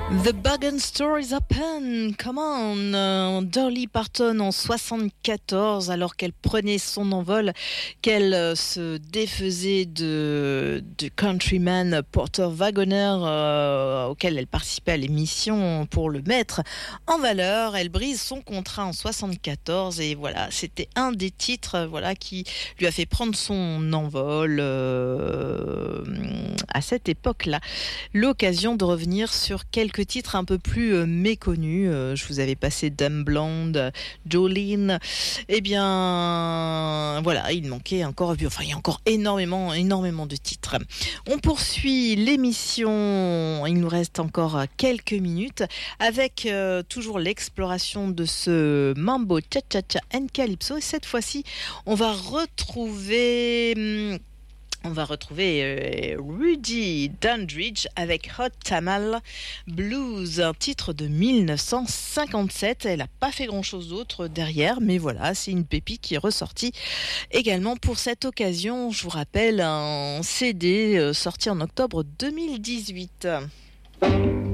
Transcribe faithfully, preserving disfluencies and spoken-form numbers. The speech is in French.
The Bargain Store is open, come on. Euh, Dolly Parton en soixante-quatorze, alors qu'elle prenait son envol, qu'elle euh, se défaisait de, de Countryman Porter Wagoner, euh, auquel elle participait à l'émission pour le mettre en valeur. Elle brise son contrat en soixante-quatorze et voilà, c'était un des titres euh, voilà, qui lui a fait prendre son envol euh, à cette époque-là. L'occasion de revenir sur quelques titres un peu plus euh, méconnus. Euh, je vous avais passé Dumb Blonde, Jolene. Eh bien, voilà, il manquait encore, enfin, il y a encore énormément, énormément de titres. On poursuit l'émission. Il nous reste encore quelques minutes avec euh, toujours l'exploration de ce mambo cha-cha-cha and calypso. Et cette fois-ci, on va retrouver. Hum, On va retrouver euh, Rudy Dandridge avec Hot Tamale Blues, un titre de dix-neuf cent cinquante-sept. Elle n'a pas fait grand-chose d'autre derrière, mais voilà, c'est une pépite qui est ressortie également pour cette occasion. Je vous rappelle, un C D euh, sorti en octobre deux mille dix-huit.